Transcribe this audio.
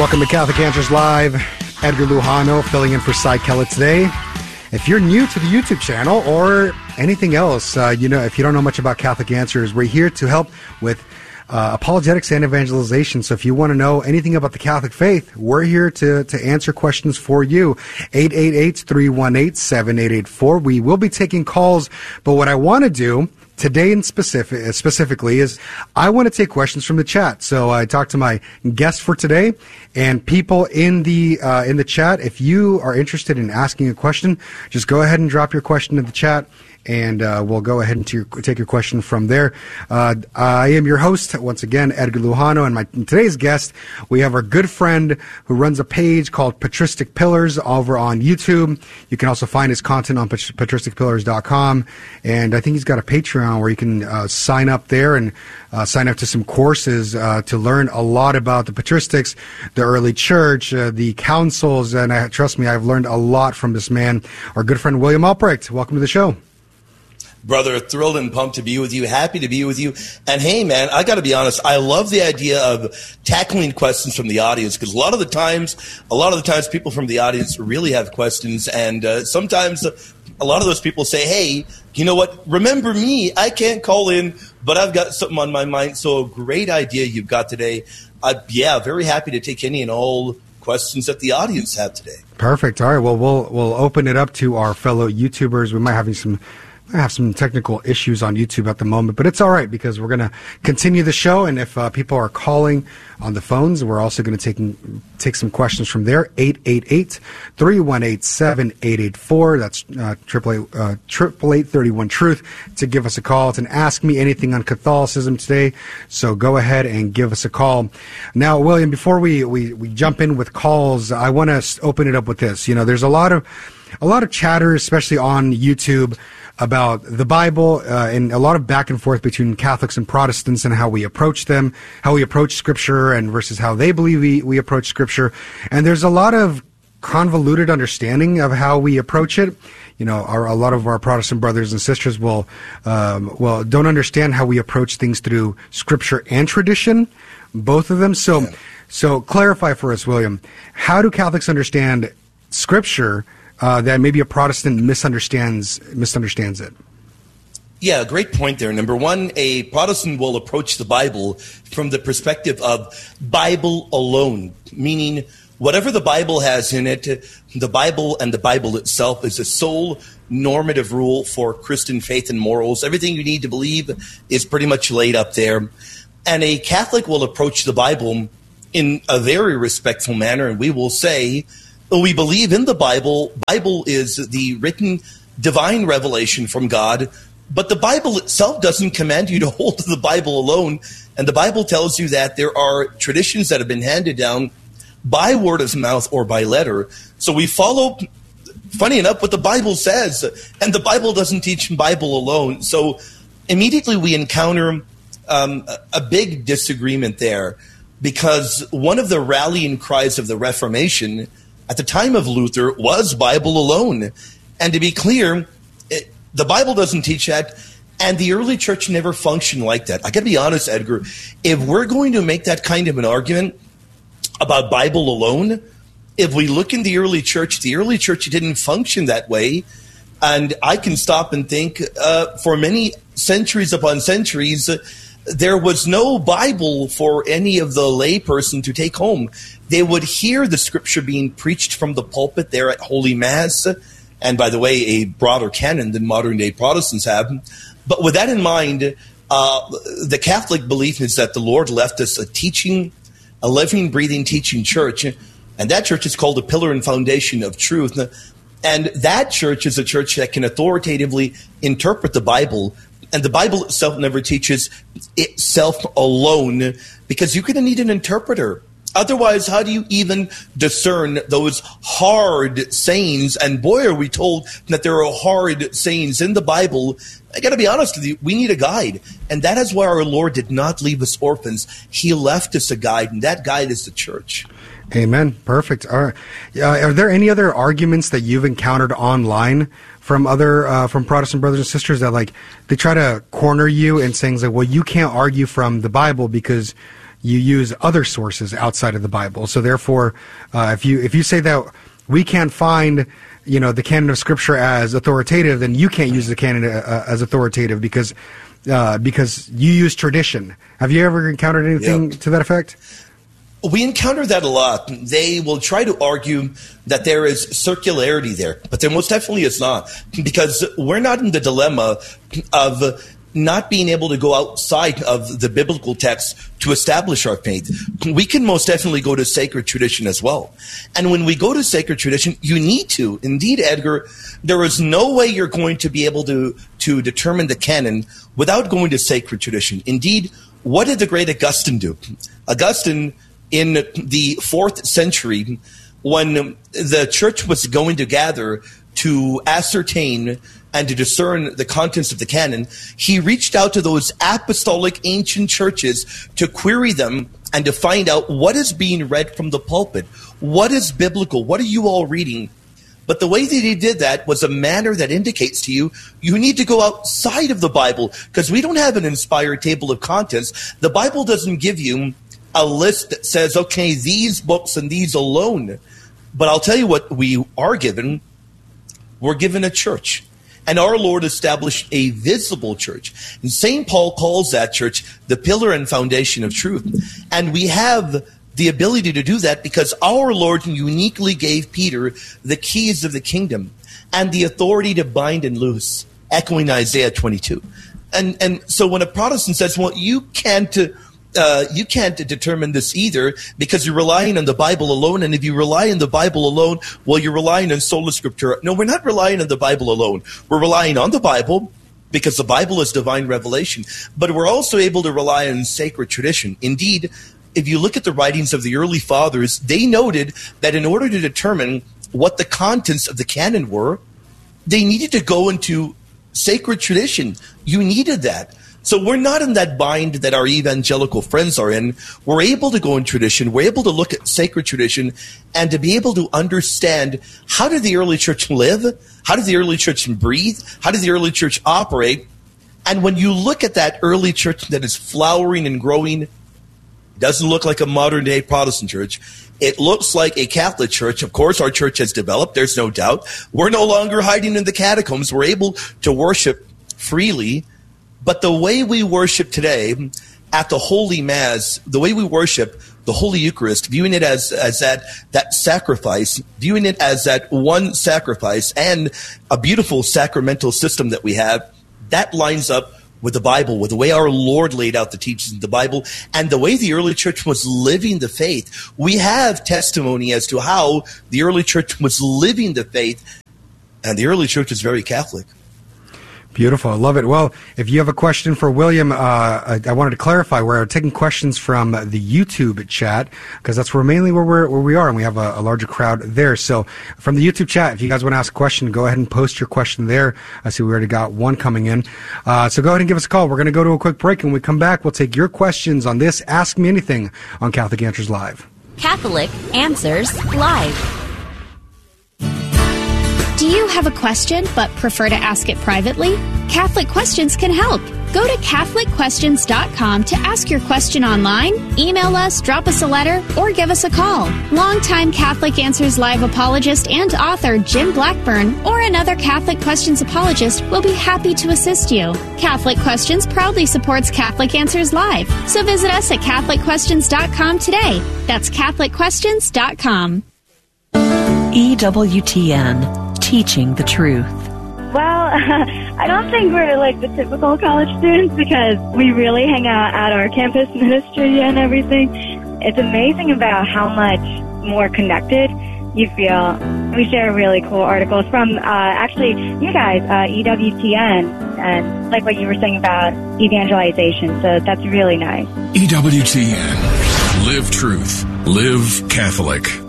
Welcome to Catholic Answers Live. Edgar Lujano filling in for Cy Kellett today. If you're new to the YouTube channel or anything else, if you don't know much about Catholic Answers, we're here to help with apologetics and evangelization. So if you want to know anything about the Catholic faith, we're here to answer questions for you. 888-318-7884. We will be taking calls, but what I want to do today and specifically is I want to take questions from the chat. So I talked to my guest for today and people in the chat. If you are interested in asking a question, just go ahead and drop your question in the chat, and we'll go ahead and take your question from there. I am your host, once again, Edgar Lujano, and today's guest, we have our good friend who runs a page called Patristic Pillars over on YouTube. You can also find his content on patristicpillars.com, and I think he's got a Patreon where you can sign up there and sign up to some courses to learn a lot about the patristics, the early church, the councils, and trust me, I've learned a lot from this man, our good friend William Albrecht. Welcome to the show. Brother, thrilled and pumped to be with you. Happy to be with you. And hey, man, I got to be honest. I love the idea of tackling questions from the audience, because a lot of the times, people from the audience really have questions. And sometimes a lot of those people say, hey, you know what? Remember me. I can't call in, but I've got something on my mind. So great idea you've got today. Very happy to take any and all questions that the audience have today. Perfect. All right. Well, we'll open it up to our fellow YouTubers. We might have some technical issues on YouTube at the moment, but it's all right because we're going to continue the show. And if people are calling on the phones, we're also going to take some questions from there. 888-318-7884. That's 888-31-TRUTH to give us a call. It's an Ask Me Anything on Catholicism today. So go ahead and give us a call. Now, William, before we jump in with calls, I want to open it up with this. There's a lot of chatter, especially on YouTube, about the Bible and a lot of back and forth between Catholics and Protestants and how we approach them, how we approach Scripture and versus how they believe we approach Scripture. And there's a lot of convoluted understanding of how we approach it. A lot of our Protestant brothers and sisters don't understand how we approach things through Scripture and tradition, both of them. So clarify for us, William, how do Catholics understand Scripture that maybe a Protestant misunderstands it? Yeah, great point there. Number one, a Protestant will approach the Bible from the perspective of Bible alone, meaning whatever the Bible has in it, the Bible and the Bible itself is a sole normative rule for Christian faith and morals. Everything you need to believe is pretty much laid up there. And a Catholic will approach the Bible in a very respectful manner, and we will say, we believe in the Bible. Bible is the written divine revelation from God, but the Bible itself doesn't command you to hold to the Bible alone. And the Bible tells you that there are traditions that have been handed down by word of mouth or by letter. So we follow, funny enough, what the Bible says, and the Bible doesn't teach Bible alone. So immediately we encounter a big disagreement there, because one of the rallying cries of the Reformation at the time of Luther was Bible alone. And to be clear, the Bible doesn't teach that, and the early church never functioned like that. I got to be honest, Edgar, if we're going to make that kind of an argument about Bible alone, if we look in the early church didn't function that way. And I can stop and think for many centuries upon centuries, there was no Bible for any of the layperson to take home. They would hear the Scripture being preached from the pulpit there at Holy Mass, and by the way, a broader canon than modern-day Protestants have. But with that in mind, the Catholic belief is that the Lord left us a living, breathing, teaching church, and that church is called the pillar and foundation of truth. And that church is a church that can authoritatively interpret the Bible. And the Bible itself never teaches itself alone, because you're going to need an interpreter. Otherwise, how do you even discern those hard sayings? And boy, are we told that there are hard sayings in the Bible. I got to be honest with you, we need a guide. And that is why our Lord did not leave us orphans. He left us a guide, and that guide is the church. Amen. Perfect. Are there any other arguments that you've encountered online from from Protestant brothers and sisters that they try to corner you and saying well, you can't argue from the Bible because you use other sources outside of the Bible. So therefore, if you say that we can't find, the canon of Scripture as authoritative, then you can't use the canon as authoritative because you use tradition. Have you ever encountered anything to that effect? We encounter that a lot. They will try to argue that there is circularity there, but there most definitely is not, because we're not in the dilemma of not being able to go outside of the biblical text to establish our faith. We can most definitely go to sacred tradition as well. And when we go to sacred tradition, you need to. Indeed, Edgar, there is no way you're going to be able to determine the canon without going to sacred tradition. Indeed, what did the great Augustine do? Augustine, in the 4th century, when the church was going to gather to ascertain and to discern the contents of the canon, he reached out to those apostolic ancient churches to query them and to find out what is being read from the pulpit. What is biblical? What are you all reading? But the way that he did that was a manner that indicates to you, you need to go outside of the Bible, because we don't have an inspired table of contents. The Bible doesn't give you a list that says, okay, these books and these alone. But I'll tell you what we are given. We're given a church. And our Lord established a visible church. And St. Paul calls that church the pillar and foundation of truth. And we have the ability to do that because our Lord uniquely gave Peter the keys of the kingdom and the authority to bind and loose, echoing Isaiah 22. And so when a Protestant says, well, you can't determine this either because you're relying on the Bible alone. And if you rely on the Bible alone, well, you're relying on sola scriptura. No, we're not relying on the Bible alone. We're relying on the Bible because the Bible is divine revelation. But we're also able to rely on sacred tradition. Indeed, if you look at the writings of the early fathers, they noted that in order to determine what the contents of the canon were, they needed to go into sacred tradition. You needed that. So we're not in that bind that our evangelical friends are in. We're able to go in tradition. We're able to look at sacred tradition and to be able to understand, how did the early church live? How did the early church breathe? How did the early church operate? And when you look at that early church that is flowering and growing, it doesn't look like a modern day Protestant church. It looks like a Catholic church. Of course, our church has developed. There's no doubt. We're no longer hiding in the catacombs. We're able to worship freely. But the way we worship today at the Holy Mass, the way we worship the Holy Eucharist, viewing it as that sacrifice, viewing it as that one sacrifice and a beautiful sacramental system that we have, that lines up with the Bible, with the way our Lord laid out the teachings of the Bible, and the way the early church was living the faith. We have testimony as to how the early church was living the faith, and the early church is very Catholic. Beautiful. I love it. Well, if you have a question for William, I wanted to clarify, we're taking questions from the YouTube chat, because that's mainly where we are, and we have a larger crowd there. So from the YouTube chat, if you guys want to ask a question, go ahead and post your question there. I see we already got one coming in. So go ahead and give us a call. We're going to go to a quick break, and when we come back, we'll take your questions on this Ask Me Anything on Catholic Answers Live. Catholic Answers Live. Do you have a question but prefer to ask it privately? Catholic Questions can help. Go to CatholicQuestions.com to ask your question online, email us, drop us a letter, or give us a call. Longtime Catholic Answers Live apologist and author Jim Blackburn or another Catholic Questions apologist will be happy to assist you. Catholic Questions proudly supports Catholic Answers Live, so visit us at CatholicQuestions.com today. That's CatholicQuestions.com. EWTN, teaching the truth. Well, I don't think we're like the typical college students because we really hang out at our campus ministry and everything. It's amazing about how much more connected you feel. We share really cool articles from actually you guys, EWTN, and like what you were saying about evangelization. So that's really nice. EWTN. Live truth. Live Catholic.